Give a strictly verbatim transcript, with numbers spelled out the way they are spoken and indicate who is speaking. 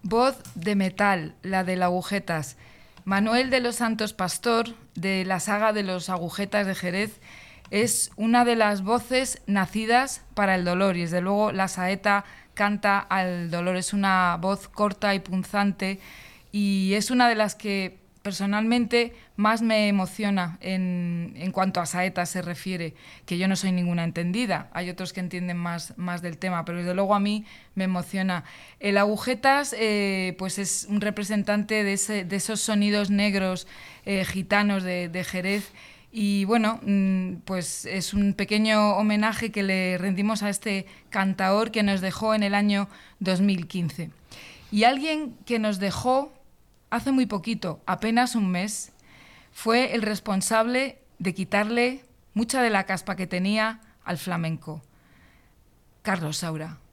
Speaker 1: Voz de metal, la del Agujetas. Manuel de los Santos Pastor, de la saga de los Agujetas de Jerez, es una de las voces nacidas para el dolor y desde luego la saeta canta al dolor. Es una voz corta y punzante y es una de las que personalmente más me emociona en, en cuanto a saeta se refiere, que yo no soy ninguna entendida, hay otros que entienden más, más del tema, pero desde luego a mí me emociona. El Agujetas eh, pues es un representante de, ese, de esos sonidos negros eh, gitanos de, de Jerez. Y bueno, pues es un pequeño homenaje que le rendimos a este cantaor que nos dejó en el año dos mil quince. Y alguien que nos dejó hace muy poquito, apenas un mes, fue el responsable de quitarle mucha de la caspa que tenía al flamenco, Carlos Saura.